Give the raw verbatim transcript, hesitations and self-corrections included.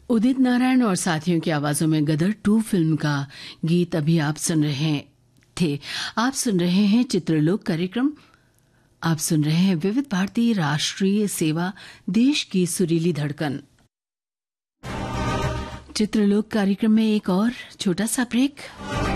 उदित नारायण और साथियों की आवाजों में गदर टू फिल्म का गीत अभी आप सुन रहे थे। आप सुन रहे हैं चित्रलोक कार्यक्रम। आप सुन रहे हैं विविध भारती राष्ट्रीय सेवा, देश की सुरीली धड़कन। चित्रलोक कार्यक्रम में एक और छोटा सा ब्रेक।